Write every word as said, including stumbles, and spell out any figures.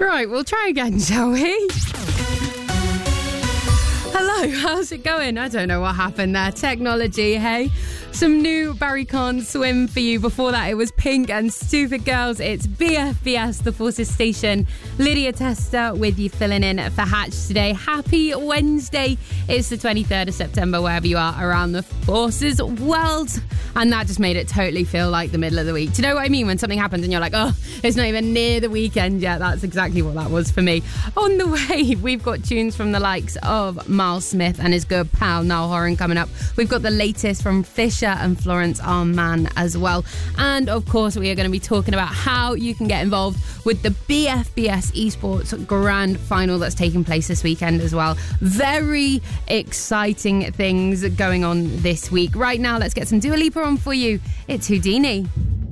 Right, we'll try again, shall we? Hello, how's it going? I don't know what happened there. Technology, hey? Some new Barry Can't Swim for you. Before that, it was Pink and Stupid Girls. It's B F B S, the Forces Station. Lydia Tester with you filling in for Hatch today. Happy Wednesday. It's the twenty-third of September, wherever you are around the Forces world. And that just made it totally feel like the middle of the week. Do you know what I mean? When something happens and you're like, oh, it's not even near the weekend yet. That's exactly what that was for me. On the way, we've got tunes from the likes of Miles Smith and his good pal Niall Horan coming up. We've got the latest from Fisher and Florence Arman as well. And of course, we are going to be talking about how you can get involved with the B F B S Esports Grand Final that's taking place this weekend as well. Very exciting things going on this week. Right now, let's get some Dua Lipa on for you. It's Houdini.